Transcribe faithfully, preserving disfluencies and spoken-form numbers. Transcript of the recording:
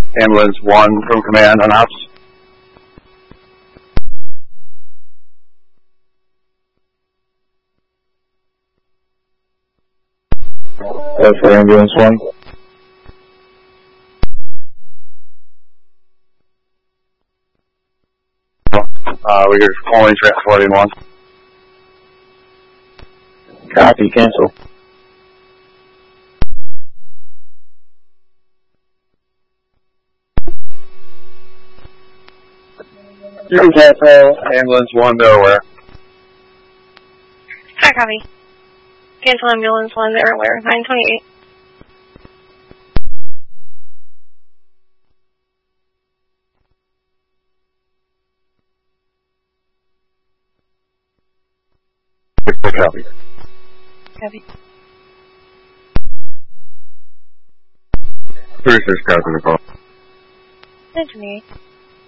Ambulance one from command on ops. That's for ambulance one. Uh, we're only transporting one. Copy, cancel. You can cancel ambulance one, Delaware. Hi, copy. Cancel ambulance one, Delaware, nine twenty-eight. Copy. Copy. thirty-six, copy the call. nine twenty-eight.